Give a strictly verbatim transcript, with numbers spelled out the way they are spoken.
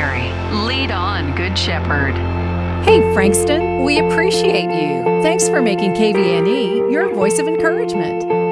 necessary. Lead on, Good Shepherd. Hey, Frankston, we appreciate you. Thanks for making K V N E your voice of encouragement.